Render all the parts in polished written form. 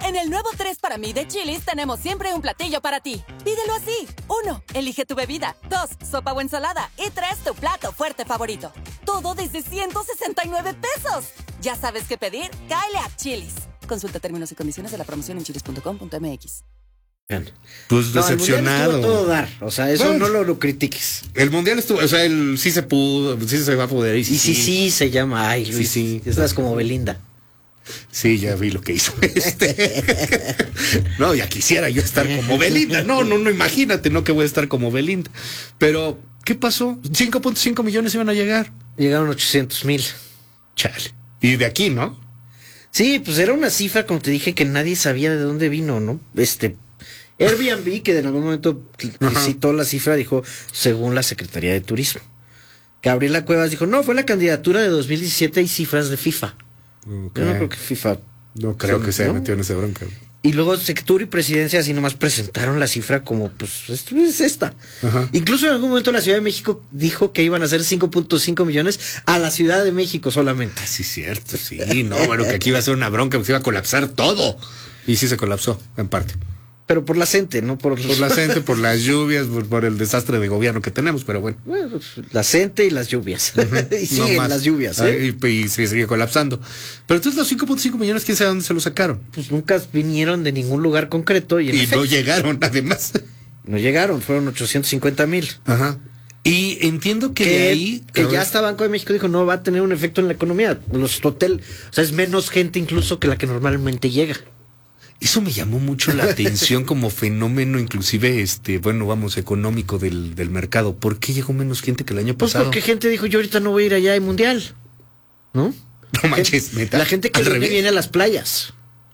En el nuevo 3 para mí de Chili's tenemos siempre un platillo para ti. Pídelo así. 1. Elige tu bebida. 2. Sopa o ensalada. Y 3. Tu plato fuerte favorito. Todo desde 169 pesos. ¿Ya sabes qué pedir? Cáele a Chili's. Consulta términos y condiciones de la promoción en chilis.com.mx. Pues decepcionado. El mundial estuvo a todo dar. O sea, eso no lo critiques. El mundial estuvo, o sea, sí se pudo, sí se va a poder. Y sí se llama. Ay, Luis. Sí. Estás como Belinda. Sí, ya vi lo que hizo No, ya quisiera yo estar como Belinda. No, imagínate, no que voy a estar como Belinda. Pero, ¿qué pasó? 5.5 millones iban a llegar. Llegaron 800,000. Chale. Y de aquí, ¿no? Sí, pues era una cifra, como te dije, que nadie sabía de dónde vino, ¿no? Airbnb, que en algún momento citó la cifra, dijo, según la Secretaría de Turismo. Gabriela Cuevas dijo, no, fue la candidatura de 2017 y cifras de FIFA. Okay. Yo no creo que FIFA... No creo que se haya metido en esa bronca. Y luego Sectur y Presidencia así nomás presentaron la cifra como, pues, esto es esta. Ajá. Incluso en algún momento la Ciudad de México dijo que iban a hacer 5.5 millones a la Ciudad de México solamente. Sí, cierto, sí. No, bueno, que aquí iba a ser una bronca, que se iba a colapsar todo. Y sí se colapsó, en parte. Pero por la gente, no por... Por la gente, por las lluvias, por el desastre de gobierno que tenemos, pero bueno. La gente y las lluvias. Y siguen No las lluvias, ¿eh? Y se sigue colapsando. Pero entonces los 5.5 millones, ¿quién sabe dónde se los sacaron? Pues nunca vinieron de ningún lugar concreto. Y no llegaron, además. No llegaron, fueron 850,000. Ajá. Y entiendo que de ahí... Que ya hasta Banco de México dijo, no va a tener un efecto en la economía. Los hoteles, o sea, es menos gente incluso que la que normalmente llega. Eso me llamó mucho la atención como fenómeno, inclusive, económico del mercado. ¿Por qué llegó menos gente que el año pasado? Pues porque gente dijo, yo ahorita no voy a ir allá al mundial, ¿no? No manches, neta. La gente que viene a las playas.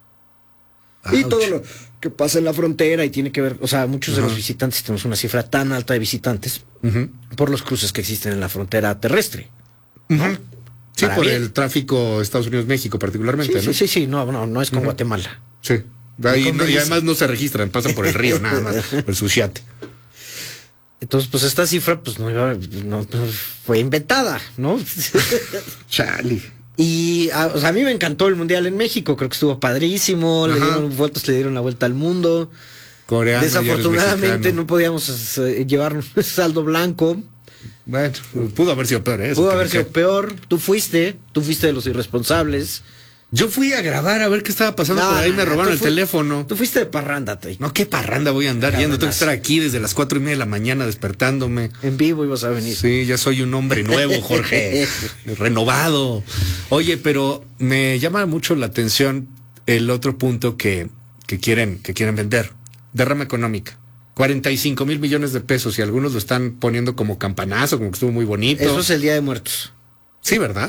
Y todo lo que pasa en la frontera y tiene que ver, o sea, muchos de los visitantes, tenemos una cifra tan alta de visitantes por los cruces que existen en la frontera terrestre. ¿No? Sí, por el tráfico Estados Unidos-México particularmente, ¿no? Sí, no es con Guatemala. Sí. Y además no se registran, pasan por el río nada más, por su Suchiate. Entonces, pues esta cifra, pues no fue inventada, ¿no? Chale. Y o sea, a mí me encantó el mundial en México, creo que estuvo padrísimo, le dieron la vuelta al mundo. Coreano, desafortunadamente no podíamos llevarnos saldo blanco. Bueno, pudo haber sido peor, ¿eh? Pudo haber sido peor. Tú fuiste de los irresponsables. Yo fui a grabar a ver qué estaba pasando por ahí, me robaron el teléfono. Tú fuiste de parranda, Tay. No, qué parranda voy a andar yendo. Tengo que estar aquí desde las 4:30 de la mañana despertándome. En vivo ibas a venir. Sí, ya soy un hombre nuevo, Jorge. Renovado. Oye, pero me llama mucho la atención el otro punto que quieren vender. Derrama económica. 45,000 millones de pesos y algunos lo están poniendo como campanazo, como que estuvo muy bonito. Eso es el Día de Muertos. Sí, ¿verdad?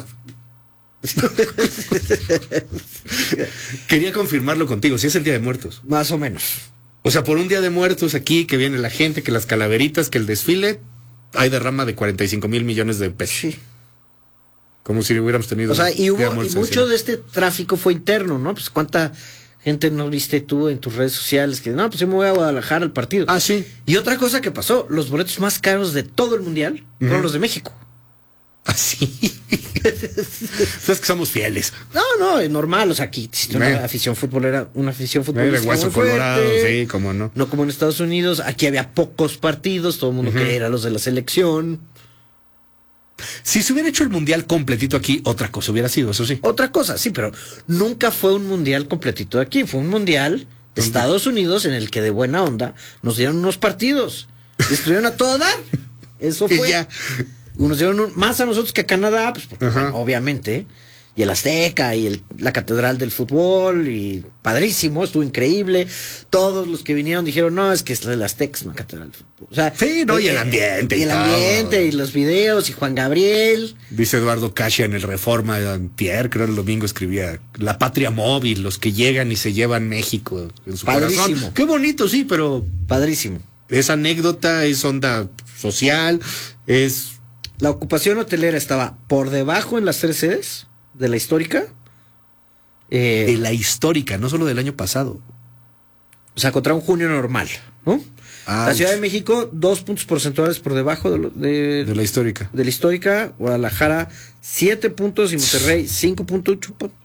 Quería confirmarlo contigo, si es el Día de Muertos. Más o menos. O sea, por un Día de Muertos aquí, que viene la gente, que las calaveritas, que el desfile, hay derrama de 45,000 millones de pesos. Sí. Como si hubiéramos tenido... O sea, y mucho de este tráfico fue interno, ¿no? Pues cuánta gente no viste tú en tus redes sociales que, no, pues yo me voy a Guadalajara al partido. Ah, sí. Y otra cosa que pasó, los boletos más caros de todo el mundial fueron los de México. Así. Sabes que somos fieles. No, es normal. O sea, aquí existe una afición futbolera, de hueso colorado, sí, cómo no. No como en Estados Unidos, aquí había pocos partidos, todo el mundo quería ir a los de la selección. Si se hubiera hecho el mundial completito aquí, otra cosa hubiera sido, eso sí. Otra cosa, sí, pero nunca fue un mundial completito aquí. Fue un mundial de Estados Unidos en el que de buena onda nos dieron unos partidos. Estuvieron a toda dar. Eso fue. Ya. Nos dieron más a nosotros que a Canadá, pues porque, bueno, obviamente. Y el Azteca y la Catedral del Fútbol, y padrísimo, estuvo increíble. Todos los que vinieron dijeron, no, es que el Azteca es una Catedral del Fútbol. O sea, sí, no, y el ambiente. Y el ambiente, y los videos, y Juan Gabriel. Dice Eduardo Casia en el Reforma, antier, creo el domingo escribía, la patria móvil, los que llegan y se llevan México en su corazón. Qué bonito, sí, pero... Padrísimo. Es anécdota, es onda social, es... La ocupación hotelera estaba por debajo en las 3 sedes de la histórica. De la histórica, no solo del año pasado. O sea, contra un junio normal, ¿no? La Ciudad de México, 2 puntos porcentuales por debajo de la histórica. De la histórica. Guadalajara, 7 puntos y Monterrey, 5.8